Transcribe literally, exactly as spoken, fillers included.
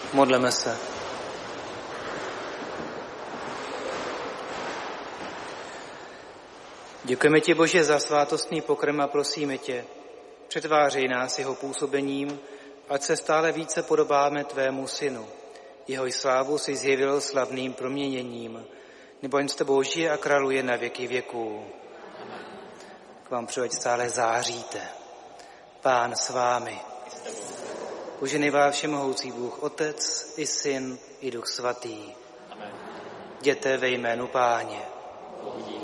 Modleme se. Děkujeme ti, Bože, za svátostný pokrm a prosíme tě, přetvářej nás jeho působením, ať se stále více podobáme tvému synu. Jehož slávu si zjevil slavným proměněním, neboť s tebou žije a králuje na věky věků. K vám přeju, ať stále záříte. Pán s vámi. Poženej vás všemohoucí Bůh, Otec i Syn i Duch Svatý. Jděte ve jménu Páně.